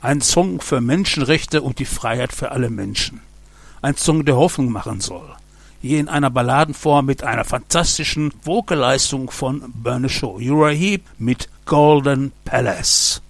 Ein Song für Menschenrechte und die Freiheit für alle Menschen. Ein Song, der Hoffnung machen soll. Hier in einer Balladenform mit einer fantastischen Vocalleistung von Bernie Shaw. Uriah Heep mit Golden Palace.